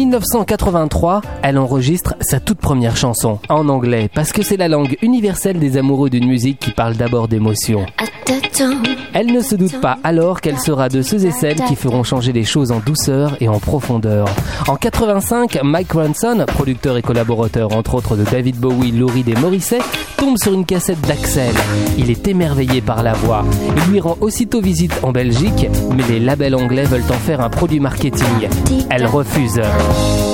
1983, elle enregistre sa toute première chanson, en anglais, parce que c'est la langue universelle des amoureux d'une musique qui parle d'abord d'émotion. Elle ne se doute pas alors qu'elle sera de ceux et celles qui feront changer les choses en douceur et en profondeur. En 85, Mike Ronson, producteur et collaborateur entre autres de David Bowie, Lou Reed et Morrissey, tombe sur une cassette d'Axel. Il est émerveillé par la voix. Il lui rend aussitôt visite en Belgique, mais les labels anglais veulent en faire un produit marketing. Elle refuse.